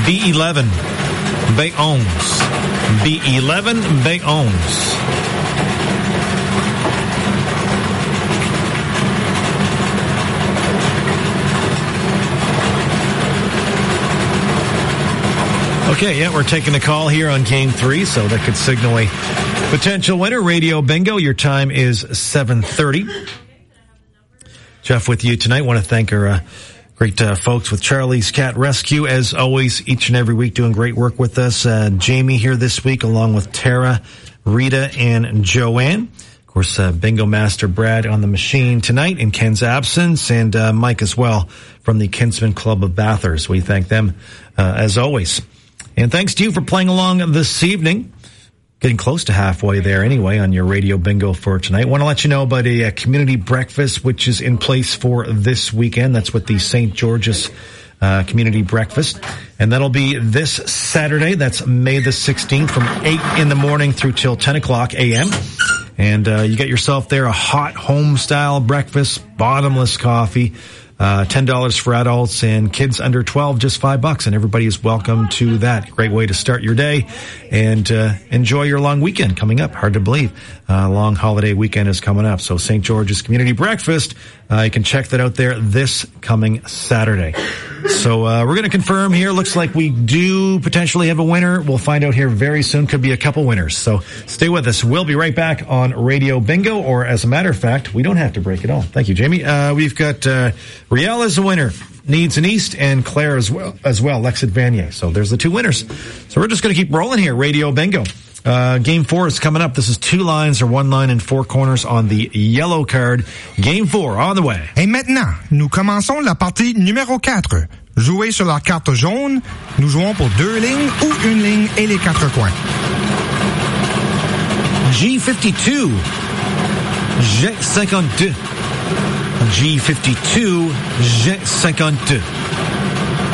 B11, B11, B11, B11. Okay, yeah, we're taking a call here on Game 3, so that could signal a potential winner. Radio Bingo, your time is 7:30. Jeff with you tonight. Want to thank our great folks with Charlie's Cat Rescue, as always, each and every week doing great work with us. Jamie here this week, along with Tara, Rita, and Joanne. Of course, Bingo Master Brad on the machine tonight in Ken's absence, and Mike as well from the Kinsman Club of Bathurst. We thank them as always. And thanks to you for playing along this evening. Getting close to halfway there anyway on your Radio Bingo for tonight. Want to let you know about a community breakfast which is in place for this weekend. That's with the St. George's Community Breakfast. And that'll be this Saturday. That's May the 16th from 8 in the morning through till 10 o'clock a.m. And you get yourself there a hot home-style breakfast, bottomless coffee. $10 for adults, and kids under 12, just $5, and everybody is welcome to that. Great way to start your day and enjoy your long weekend coming up. Hard to believe. Long holiday weekend is coming up. So St. George's Community Breakfast, you can check that out there this coming Saturday. So we're going to confirm here. Looks like we do potentially have a winner. We'll find out here very soon. Could be a couple winners. So stay with us. We'll be right back on Radio Bingo, or as a matter of fact, we don't have to break it all. Thank you, Jamie. We've got Riel as a winner, Needs and East, and Claire as well, Lexit Vanier. So there's the two winners. So we're just going to keep rolling here. Radio Bingo. Game 4 is coming up. This is 2 lines or 1 line and 4 corners on the yellow card. Game 4 on the way. Et maintenant, nous commençons la partie numéro 4. Jouez sur la carte jaune. Nous jouons pour 2 lignes ou 1 ligne et les 4 coins. G52. G52. G52. G52.